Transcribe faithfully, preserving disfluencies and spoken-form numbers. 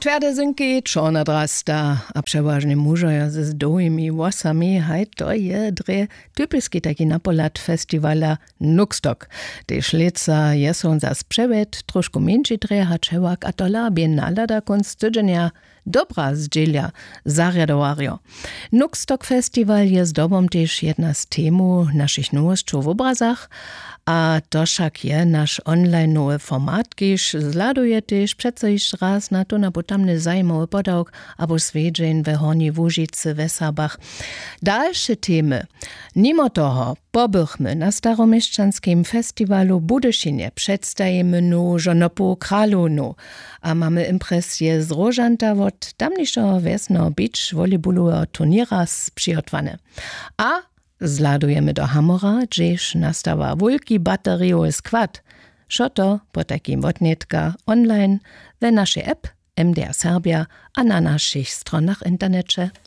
Twarde synki, czorna drasta, a przeważnie mużoja ze zdołymi włosami, haj to je dre typiski taki napolat festiwala Nuxtok. Tež leca je son zas przewet, troszkę mniejszy dre haczewak, a tola biennala da konc tydzienia dobra zdzielja zariadowario. Nuxtok festiwal je zdobom tež jedna z temu naszych nowości w obrazach, a to však je naš online format, kiž zladuje tež přece již raz na to na potamne zajmowy podawk abo svedžen ve Hornji Łužicy ve Sabach. Dalsze temy. Mimo toho pobychmy na staromieszczanskim festiwalu Budyšinie, przedstajemy nu żonopu kralunu, a mamy impresje z rożanta od tamniejszego wiesno beach volejbalowego turniera przygotowane. A zladujemy do Hamora, gdzież nastawa wielki bateriowy skład. Szoto po takim wodnetka online we naszej app M D R Serbia a na naszych stronach internecie.